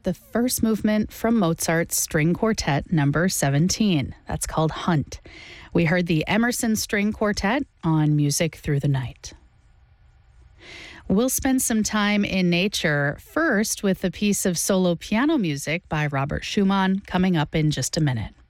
the first movement from Mozart's String Quartet number 17. That's called Hunt. We heard the Emerson String Quartet on Music Through the Night. We'll spend some time in nature, first with a piece of solo piano music by Robert Schumann, coming up in just a minute.